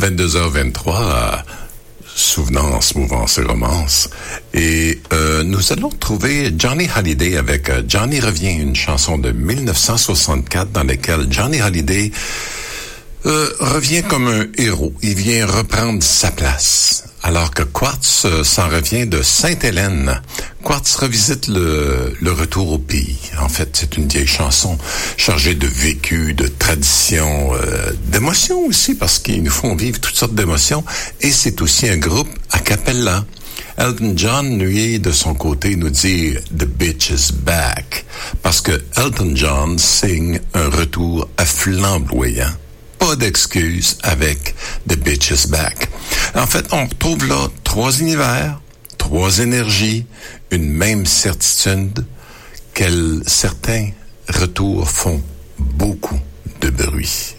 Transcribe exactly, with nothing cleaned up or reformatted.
vingt-deux heures vingt-trois, souvenance, mouvance et romance. Et euh, nous allons trouver Johnny Hallyday avec euh, Johnny revient, une chanson de dix-neuf cent soixante-quatre dans laquelle Johnny Hallyday euh, revient comme un héros. Il vient reprendre sa place. Alors que Quartz euh, s'en revient de Sainte-Hélène. Quartz revisite le, le retour au pays. En fait, c'est une vieille chanson chargée de vécu, de tradition, euh, d'émotions aussi, parce qu'ils nous font vivre toutes sortes d'émotions. Et c'est aussi un groupe a cappella. Elton John, lui, de son côté, nous dit « The bitch is back », parce que Elton John signe un retour à flamboyant. Pas d'excuses avec The Bitch is Back. En fait, on retrouve là trois univers, trois énergies, une même certitude, que certains retours font beaucoup de bruit.